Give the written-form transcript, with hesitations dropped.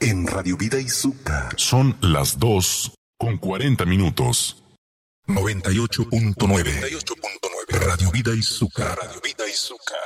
en Radio Vida Izuka. Son las 2:40. 98.9. Radio Vida Izuka. Radio Vida Izuka.